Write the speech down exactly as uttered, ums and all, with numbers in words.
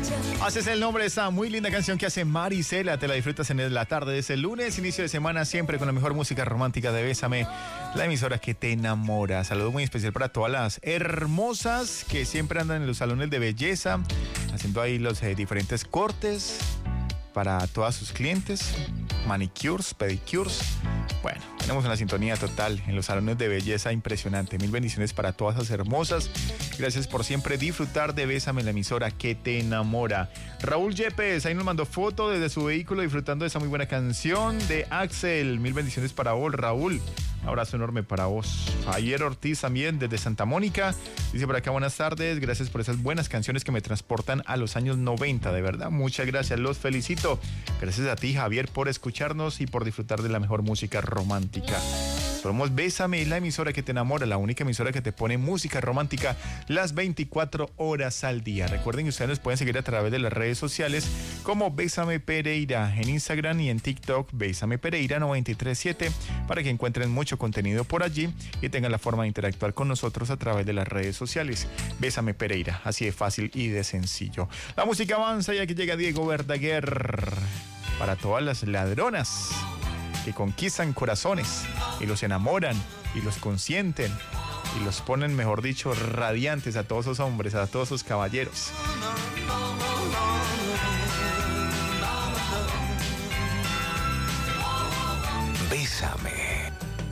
Haces el nombre de esa muy linda canción que hace Marisela. Te la disfrutas en la tarde de ese lunes, inicio de semana, siempre con la mejor música romántica de Bésame, la emisora que te enamora. Saludo muy especial para todas las hermosas que siempre andan en los salones de belleza, haciendo ahí los eh, diferentes cortes para todas sus clientes, manicures, pedicures. Bueno, tenemos una sintonía total en los salones de belleza impresionante. Mil bendiciones para todas esas hermosas. Gracias por siempre disfrutar de Bésame, la emisora que te enamora. Raúl Yepes, ahí nos mandó foto desde su vehículo disfrutando de esa muy buena canción de Axel. Mil bendiciones para vos, Raúl. Un abrazo enorme para vos. Javier Ortiz también desde Santa Mónica. Dice por acá, buenas tardes. Gracias por esas buenas canciones que me transportan a los años noventa. De verdad, muchas gracias. Los felicito. Gracias a ti, Javier, por escucharnos y por disfrutar de la mejor música romántica. Somos Bésame, la emisora que te enamora, la única emisora que te pone música romántica las veinticuatro horas al día. Recuerden que ustedes nos pueden seguir a través de las redes sociales como Bésame Pereira, en Instagram y en TikTok, Bésame Pereira noventa y tres siete, para que encuentren mucho contenido por allí y tengan la forma de interactuar con nosotros a través de las redes sociales. Bésame Pereira, así de fácil y de sencillo. La música avanza y aquí llega Diego Verdaguer para todas las ladronas que conquistan corazones y los enamoran y los consienten y los ponen, mejor dicho, radiantes a todos esos hombres, a todos esos caballeros. Bésame.